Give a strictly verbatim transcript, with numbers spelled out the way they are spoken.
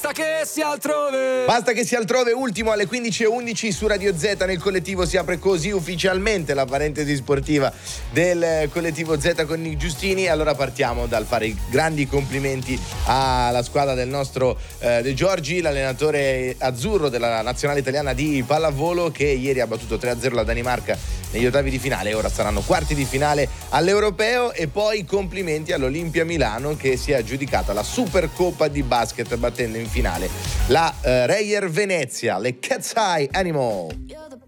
Basta che sia altrove. Basta che sia altrove, ultimo alle quindici e undici su Radio Z. Nel collettivo si apre così ufficialmente la parentesi sportiva del collettivo Z con Nick Giustini. Allora partiamo dal fare i grandi complimenti alla squadra del nostro eh, De Giorgi, l'allenatore azzurro della nazionale italiana di pallavolo, che ieri ha battuto tre a zero la Danimarca negli ottavi di finale. Ora saranno quarti di finale all'Europeo. E poi complimenti all'Olimpia Milano, che si è aggiudicata la Supercoppa di basket battendo in finale la uh, Reyer Venezia, le Cat's Eye Animal.